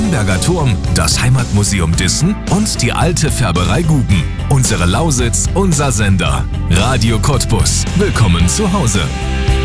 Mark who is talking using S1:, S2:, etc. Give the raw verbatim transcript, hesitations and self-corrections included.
S1: Nürnberger Turm, das Heimatmuseum Dissen und die alte Färberei Guben. Unsere Lausitz, unser Sender. Radio Cottbus. Willkommen zu Hause.